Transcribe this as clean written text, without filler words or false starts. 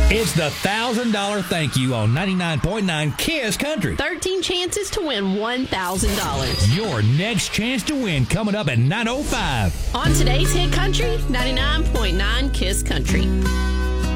It's the $1,000 thank you on 99.9 KISS Country. 13 chances to win $1,000. Your next chance to win coming up at 9:05. On today's Hit Country, 99.9 KISS Country.